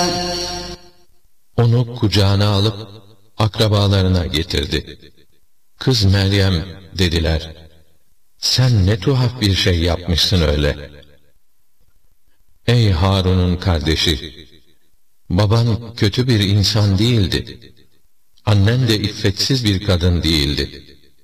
Onu kucağına alıp akrabalarına getirdi. Kız Meryem dediler, sen ne tuhaf bir şey yapmışsın öyle. Ey Harun'un kardeşi, baban kötü bir insan değildi. Annen de iffetsiz bir kadın değildi.